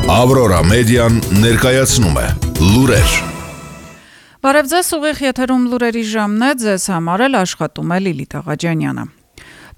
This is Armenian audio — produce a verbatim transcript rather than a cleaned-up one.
Ավրորա մեդիան ներկայացնում է լուրեր։ Բարև ձեզ, ուղիղ եթերում լուրերի ժամն է, ձեզ համար էլ աշխատում է Լիլիթ Աղաջանյանը։